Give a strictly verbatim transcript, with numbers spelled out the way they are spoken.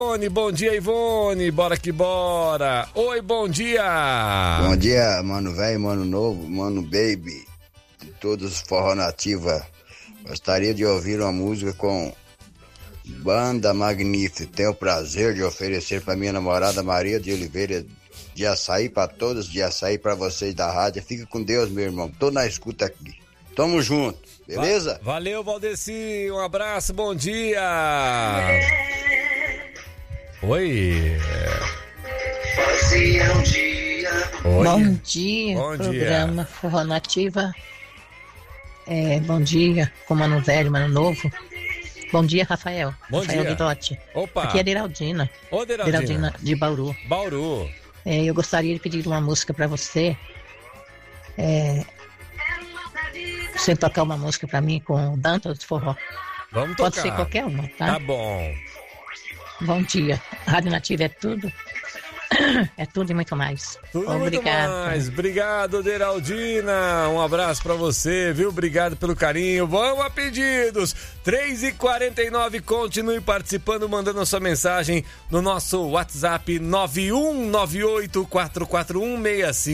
Ivone, bom dia, Ivone, bora que bora. Oi, bom dia. Bom dia, mano velho, mano novo, mano baby, de todos os forró nativa. Gostaria de ouvir uma música com Banda Magnífica. Tenho o prazer de oferecer para minha namorada Maria de Oliveira de Açaí, para todos de Açaí, para vocês da rádio. Fica com Deus, meu irmão, tô na escuta aqui. Tamo junto, beleza? Va- Valeu, Valdeci, um abraço, bom dia. Oi. Fazia um dia. Oi. Bom dia, Bom programa Forró Nativa. É, bom dia, com Mano Velho, Mano Novo. Bom dia, Rafael. Bom Rafael dia. Guidotti. Opa. Aqui é Deraldina. Ô, Deraldina. Deraldina de Bauru. Bauru. É, eu gostaria de pedir uma música pra você. É, você tocar uma música pra mim com o Dantas do Forró. Vamos tocar. Pode ser qualquer uma, tá? Tá bom. Bom dia. Rádio Nativa é tudo. É tudo e muito mais. Tudo Obrigado. muito mais. Obrigado, Deraldina. Um abraço pra você, viu? Obrigado pelo carinho. Vamos a pedidos. três e quarenta e nove. Continue participando, mandando a sua mensagem no nosso WhatsApp nove um nove oito quatro quatro um seis cinco.